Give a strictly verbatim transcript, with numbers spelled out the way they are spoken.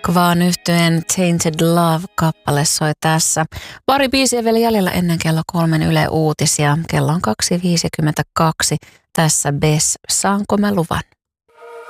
Aquan yhtyeen Tainted Love-kappale soi tässä. Pari biisiä vielä jäljellä ennen kello kolmen Yle Uutisia. Kello on kaksi viisikymmentäkaksi. Tässä Bess, saanko mä luvan?